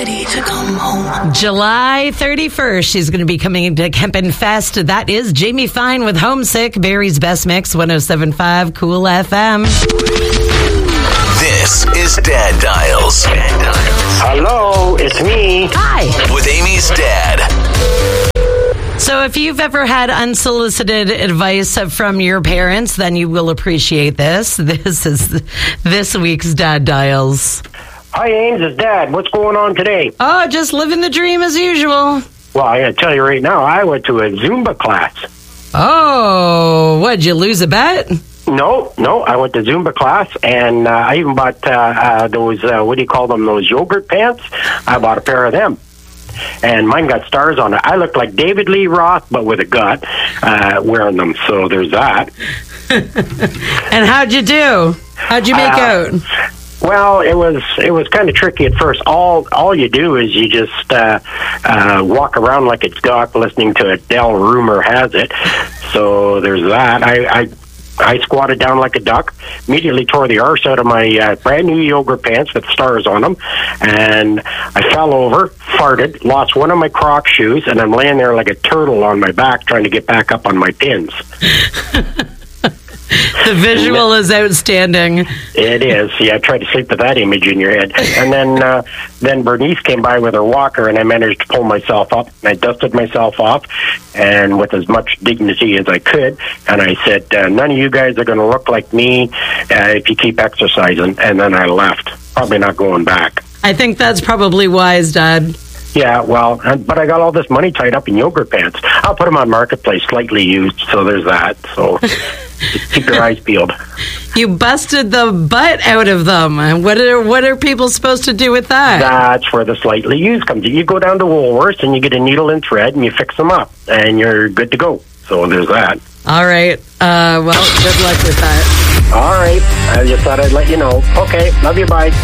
ready to come home. July 31st, she's going to be coming to Kempen Fest. That is Jamie Fine with Homesick, Barry's Best Mix, 107.5 Cool FM. This is Dad Dials. Hello, it's me. Hi. With Amy's dad. So if you've ever had unsolicited advice from your parents, then you will appreciate this. This is this week's Dad Dials. Hi, Ames, it's Dad. What's going on today? Oh, just living the dream as usual. Well, I gotta tell you right now, I went to a Zumba class. Oh, what'd you lose a bet? No, I went to Zumba class, and I even bought those, what do you call them, those yogurt pants? I bought a pair of them. And mine got stars on it. I looked like David Lee Roth, but with a gut, wearing them. So there's that. And how'd you do? How'd you make out? Well, it was kind of tricky at first. All you do is you just walk around like a duck, listening to Adele. Rumor has it. So there's that. I squatted down like a duck, immediately tore the arse out of my brand new yogurt pants with stars on them, and I fell over, farted, lost one of my Croc shoes, and I'm laying there like a turtle on my back trying to get back up on my pins. The visual is outstanding. It is. Yeah, try to sleep with that image in your head. And then Bernice came by with her walker, and I managed to pull myself up. I dusted myself off, and with as much dignity as I could, and I said, none of you guys are going to look like me if you keep exercising. And then I left. Probably not going back. I think that's probably wise, Dad. Yeah, well, but I got all this money tied up in yogurt pants. I'll put them on Marketplace, slightly used, so there's that. So keep your eyes peeled. You busted the butt out of them. What are people supposed to do with that? That's where the slightly used comes in. You go down to Woolworths and you get a needle and thread and you fix them up, and you're good to go. So there's that. All right. Well, good luck with that. All right. I just thought I'd let you know. Okay. Love you. Bye.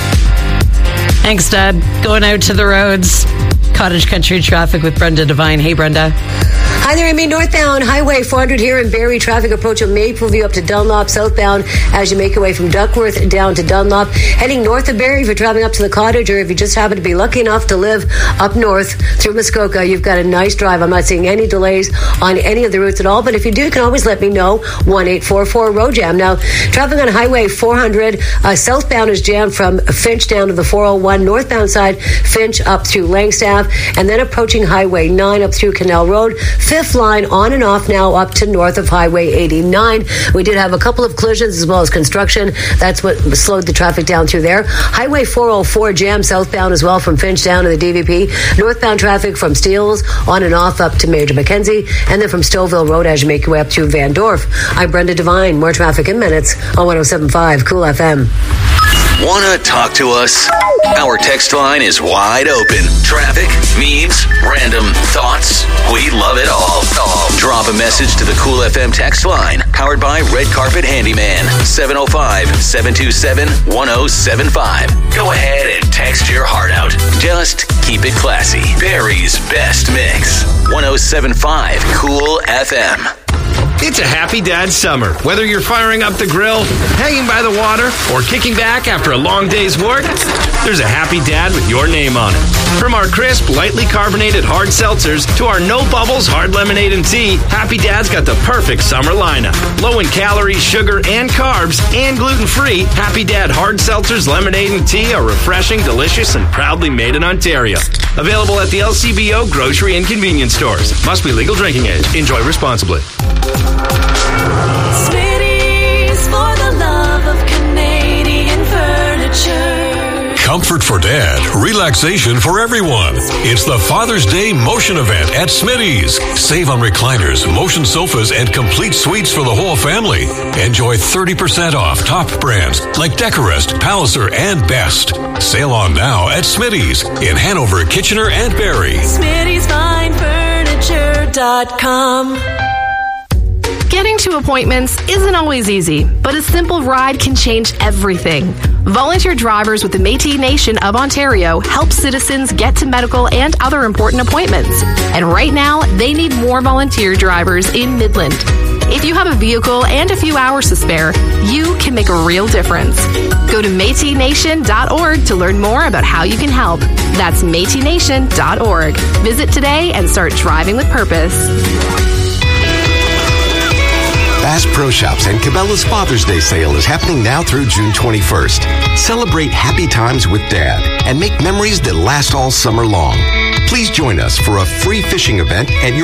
Thanks, Dad. Going out to the roads. Cottage Country traffic with Brenda Devine. Hey, Brenda. Hi there, Amy. Northbound Highway 400 here in Barrie. Traffic approach of Mapleview up to Dunlop. Southbound as you make your way from Duckworth down to Dunlop. Heading north of Barrie if you're traveling up to the cottage, or if you just happen to be lucky enough to live up north through Muskoka, you've got a nice drive. I'm not seeing any delays on any of the routes at all, but if you do, you can always let me know. 1-844-ROAD-JAM. Now, traffic on Highway 400, southbound is jammed from Finch down to the 401. Northbound side, Finch up through Langstaff, and then approaching Highway 9 up through Canal Road. Fifth line on and off now up to north of Highway 89. We did have a couple of collisions as well as construction. That's what slowed the traffic down through there. Highway 404 jam southbound as well from Finch down to the DVP. Northbound traffic from Steeles on and off up to Major Mackenzie, and then from Stouffville Road as you make your way up through Van Dorp. I'm Brenda Devine. More traffic in minutes on 107.5 Cool FM. Want to talk to us? Our text line is wide open. Traffic, memes, random thoughts. We love it all. Drop a message to the Cool FM text line, powered by Red Carpet Handyman, 705-727-1075. Go ahead and text your heart out. Just keep it classy. Barry's Best Mix, 107.5 Cool FM. It's a happy dad summer. Whether you're firing up the grill, hanging by the water, or kicking back after a long day's work, there's a happy dad with your name on it. From our crisp, lightly carbonated hard seltzers to our no bubbles hard lemonade and tea, Happy Dad's got the perfect summer lineup. Low in calories, sugar, and carbs, and gluten-free, Happy Dad hard seltzers, lemonade, and tea are refreshing, delicious, and proudly made in Ontario. Available at the LCBO grocery and convenience stores. Must be legal drinking age. Enjoy responsibly. Smitty's for the love of Canadian furniture. Comfort for dad, relaxation for everyone. It's the Father's Day Motion event at Smitty's. Save on recliners, motion sofas, and complete suites for the whole family. Enjoy 30% off top brands like Decorest, Palliser, and Best. Sale on now at Smitty's in Hanover, Kitchener, and Barrie. Smitty'sFineFurniture.com. Getting to appointments isn't always easy, but a simple ride can change everything. Volunteer drivers with the Métis Nation of Ontario help citizens get to medical and other important appointments. And right now, they need more volunteer drivers in Midland. If you have a vehicle and a few hours to spare, you can make a real difference. Go to MétisNation.org to learn more about how you can help. That's MétisNation.org. Visit today and start driving with purpose. Bass Pro Shops and Cabela's Father's Day sale is happening now through June 21st. Celebrate happy times with Dad and make memories that last all summer long. Please join us for a free fishing event at your